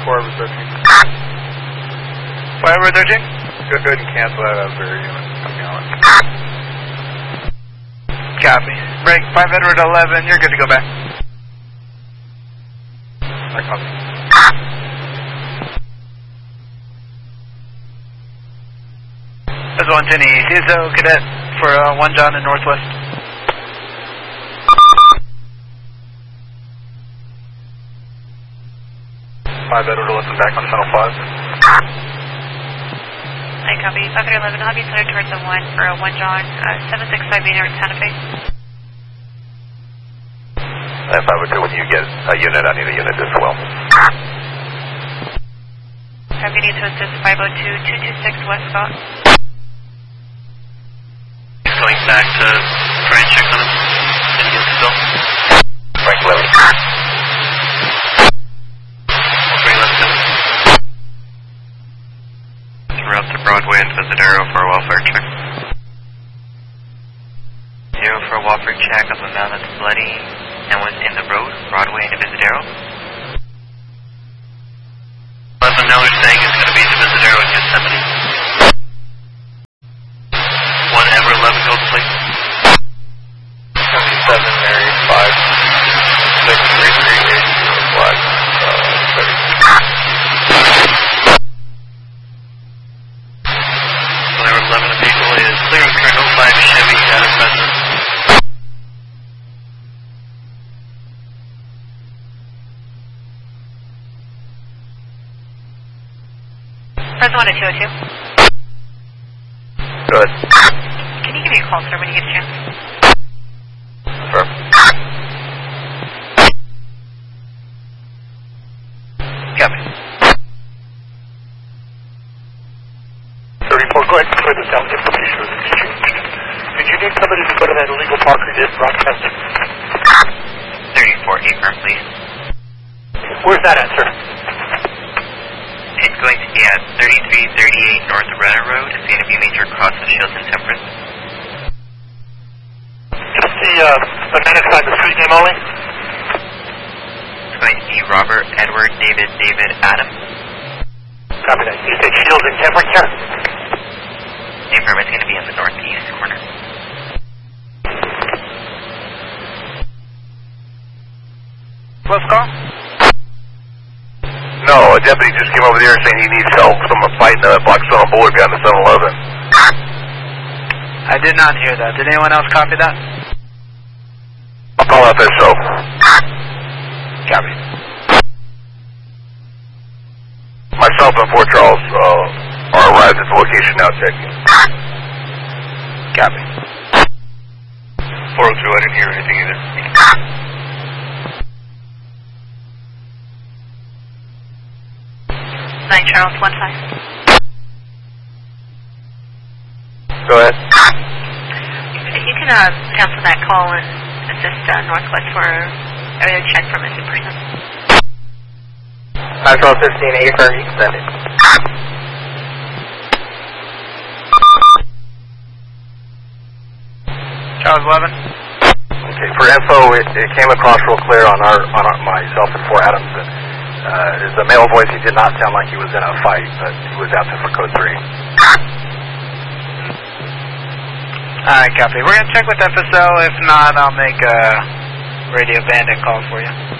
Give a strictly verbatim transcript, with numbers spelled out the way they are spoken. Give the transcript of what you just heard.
four over thirteen. five over thirteen? Go ahead and cancel that out for your unit. Copy. Break five Edward eleven, you're good to go back. I copy. This is one ten E, C S O cadet for uh, one John in Northwest. five Edward eleven back on channel five. I copy. five Edward eleven, I'll be centered towards the one for uh, one John, uh, seven six five eight in Santa Fe. If I would do when you get a unit, I need a unit as well. Have you need to assist five oh two, two two six West Scott. Going back to try and check on him. Can you get still? Frank eleven. Frank eleven. Route to Broadway and Visadero for a welfare check. Zero for a welfare check of a man that's bloody and was in the road, Broadway and Visadero. eleven now they're saying it's going to be the Visadero in Yosemite. one Ever eleven gold plate. seventy-seven, Mary, five, six, three, three, eight, flag, uh, thirty. one Ever eleven, the vehicle is clear of current oh five Chevy out of Fresno. Fresno one to two oh two. Good. Can you give me a call, sir, when you get a chance? Sure. Copy. thirty-four, go ahead and clear this down. Information was exchanged. Did you need somebody to go to that illegal park you did broadcast? thirty-four, affirm, please. Where's that at, sir? It's going to be at thirty-three thirty-eight North Renner Road. It's going to be a major cross of Shields and Temperance. Just the, uh, the man inside the street name only? It's going to be Robert, Edward, David, David, Adam. Copy that. You said Shields and Temperance, sir? Affirm, it's going to be in the northeast corner. Close call? No, a deputy just came over there saying he needs help. Someone fighting a Blackstone boy behind the seven eleven. I did not hear that. Did anyone else copy that? I'll call F S O. Copy. Myself and Fort Charles uh, are arrived at the location now checking. Copy. four oh two, I didn't hear anything either. nine Charles one five. Go ahead. If you can uh, cancel that call and assist uh, Northwest for a check for missing person. nine twelve fifteen, affirm, you can send it. Charles eleven. Okay, for info, it, it came across real clear on our on our, myself and Fort Adams that uh, is the male voice. He did not sound like he was in a fight, but he was out there for code three. Alright, copy. We're going to check with F S O. If not, I'll make a radio bandit call for you.